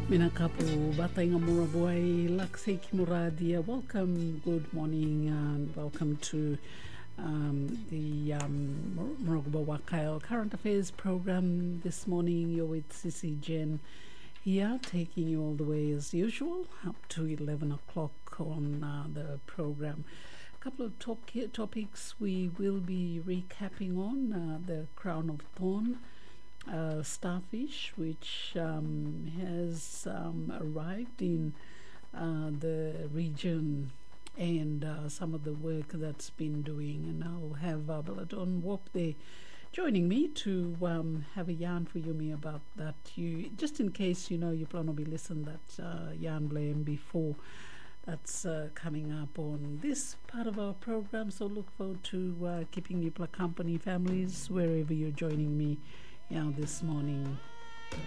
Minakapu Batainga Murabuai Laksei Kimuradia. Welcome, good morning, and welcome to the Muraguba Wakail Current Affairs program. This morning you're with Sissy Jen here, taking you all the way as usual up to 11 o'clock on the program. A couple of topics we will be recapping on. The Crown of Thorn starfish, which has arrived in the region, and some of the work that's been doing. And I'll have Balaton Wop there joining me to have a yarn for you about that. You just in case you plan to be listening that yarn blame before. That's coming up on this part of our program. So look forward to keeping you company, families, wherever you're joining me this morning.